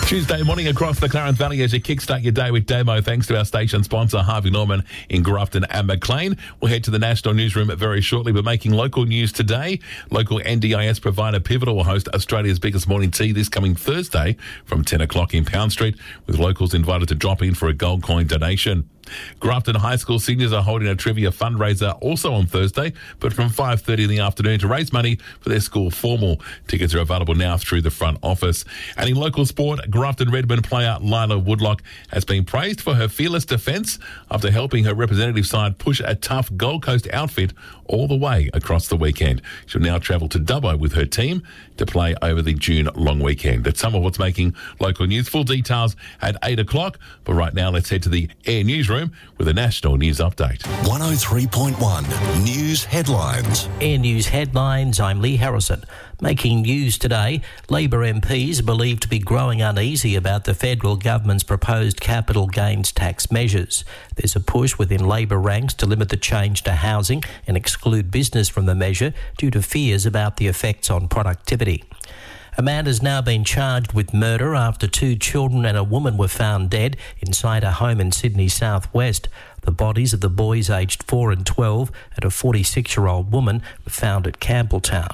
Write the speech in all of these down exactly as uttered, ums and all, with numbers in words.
Tuesday morning across the Clarence Valley as you kickstart your day with Demo. Thanks to our station sponsor, Harvey Norman in Grafton and Maclean. We'll head to the national newsroom very shortly, but making local news today. Local N D I S provider Pivotal will host Australia's biggest morning tea this coming Thursday from ten o'clock in Pound Street, with locals invited to drop in for a gold coin donation. Grafton High School seniors are holding a trivia fundraiser also on Thursday, but from five thirty in the afternoon to raise money for their school formal. Tickets are available now through the front office. And in local sport, Grafton Redmond player Lila Woodlock has been praised for her fearless defence after helping her representative side push a tough Gold Coast outfit all the way across the weekend. She'll now travel to Dubbo with her team to play over the June long weekend. That's some of what's making local news. Full details at eight o'clock. But right now, let's head to the Air Newsroom with a national news update. one oh three point one News Headlines. Air News Headlines, I'm Lee Harrison. Making news today, Labor M Ps are believed to be growing uneasy about the federal government's proposed capital gains tax measures. There's a push within Labor ranks to limit the change to housing and exclude business from the measure due to fears about the effects on productivity. A man has now been charged with murder after two children and a woman were found dead inside a home in Sydney southwest. The bodies of the boys aged four and twelve and a forty-six-year-old woman were found at Campbelltown.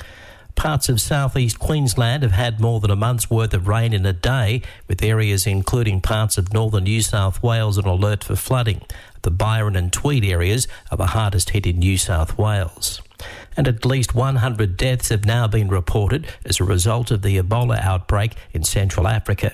Parts of southeast Queensland have had more than a month's worth of rain in a day, with areas including parts of northern New South Wales on alert for flooding. The Byron and Tweed areas are the hardest hit in New South Wales. And at least one hundred deaths have now been reported as a result of the Ebola outbreak in Central Africa.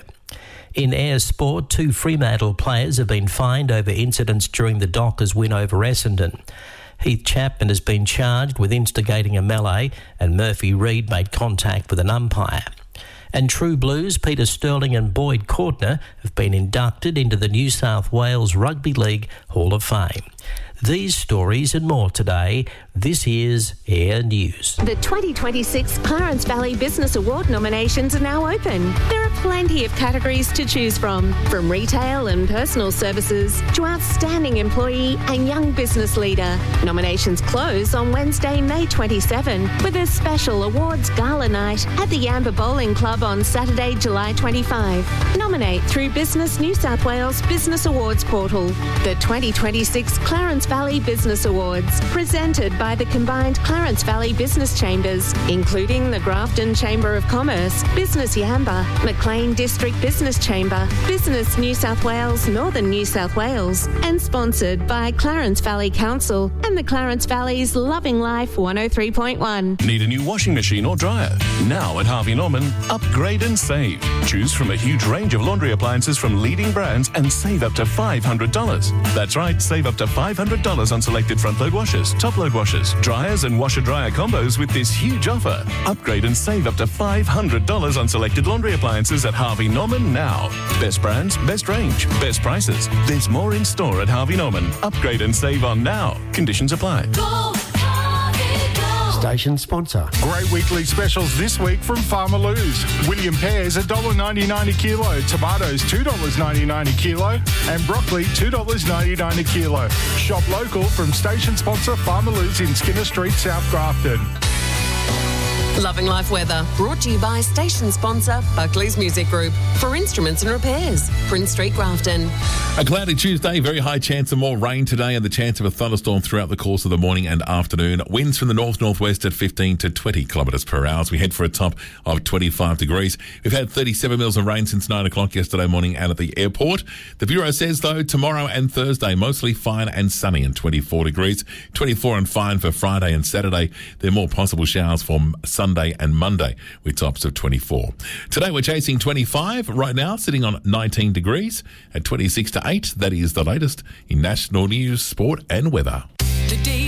In air sport, two Fremantle players have been fined over incidents during the Dockers win over Essendon. Heath Chapman has been charged with instigating a melee, and Murphy Reid made contact with an umpire. And True Blues, Peter Sterling and Boyd Courtner have been inducted into the New South Wales Rugby League Hall of Fame. These stories and more today. This is Air News. The twenty twenty-six Clarence Valley Business Award nominations are now open. There are plenty of categories to choose from, from retail and personal services to outstanding employee and young business leader. Nominations close on Wednesday, May twenty-seventh, with a special awards gala night at the Amber Bowling Club on Saturday, July twenty-fifth. Nominate through Business New South Wales Business Awards portal. The twenty twenty-six Clarence Valley Business Awards, presented by the combined Clarence Valley Business Chambers, including the Grafton Chamber of Commerce, Business Yamba, Maclean District Business Chamber, Business New South Wales, Northern New South Wales, and sponsored by Clarence Valley Council and the Clarence Valley's Loving Life one oh three point one. Need a new washing machine or dryer? Now at Harvey Norman, upgrade and save. Choose from a huge range of laundry appliances from leading brands and save up to five hundred dollars. That's right, save up to five hundred dollars on selected front-load washers, top-load washers, dryers and washer-dryer combos with this huge offer. Upgrade and save up to five hundred dollars on selected laundry appliances at Harvey Norman now. Best brands, best range, best prices. There's more in store at Harvey Norman. Upgrade and save on now. Conditions apply. Go, Harvey, go. Station sponsor. Great weekly specials this week from Farmer Lou's. William pears one dollar ninety-nine a kilo, tomatoes two dollars ninety-nine a kilo, and broccoli two dollars ninety-nine a kilo. Shop local from station sponsor Farmer Lou's in Skinner Street, South Grafton. Loving Life Weather, brought to you by station sponsor Buckley's Music Group for instruments and repairs, Prince Street, Grafton. A cloudy Tuesday, very high chance of more rain today and the chance of a thunderstorm throughout the course of the morning and afternoon. Winds from the north-northwest at fifteen to twenty kilometres per hour. We head for a top of twenty-five degrees. We've had thirty-seven mils of rain since nine o'clock yesterday morning out at the airport. The Bureau says, though, tomorrow and Thursday, mostly fine and sunny and twenty-four degrees. twenty-four and fine for Friday and Saturday. There are more possible showers for Sunday and Monday with tops of twenty-four. Today we're chasing twenty-five. Right now, sitting on nineteen degrees at twenty-six to eight. That is the latest in national news, sport and weather.